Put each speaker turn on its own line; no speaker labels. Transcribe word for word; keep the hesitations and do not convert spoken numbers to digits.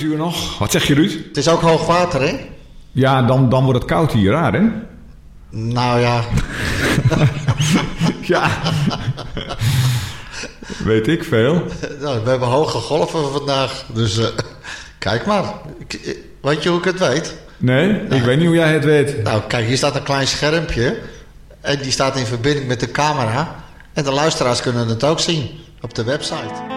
temperatuur nog? Wat zeg je, Ruud?
Het is ook hoog water, hè?
Ja, dan, dan wordt het koud hier, raar, hè?
Nou ja.
Ja. Weet ik veel.
Nou, we hebben hoge golven vandaag. Dus uh, kijk maar. Weet je hoe ik het weet?
Nee, nou, ik weet niet hoe jij het weet.
Nou, kijk, hier staat een klein schermpje. En die staat in verbinding met de camera. En de luisteraars kunnen het ook zien op de website.